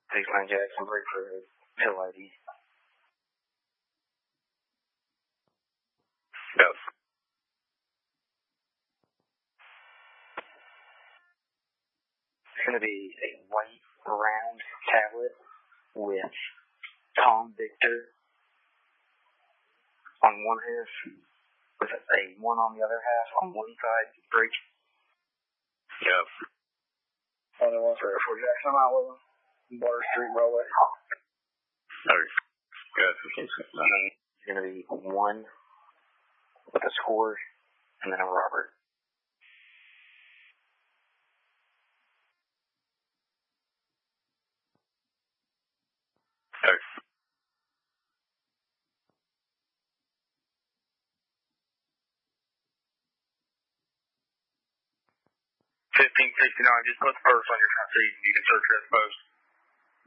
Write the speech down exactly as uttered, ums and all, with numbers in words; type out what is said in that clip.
six nine Jackson, break for Hill I D. Yes. It's going to be a white round tablet with Tom Victor on one half, with a one on the other half on one side, break. Yes. Only one for Air Jackson, I'm out with them. Water Street Railway. Okay. Good. And then it's going to be one with a score and then a Robert. Okay. fifteen sixty-nine, just put the first on your front seat. You can search as post.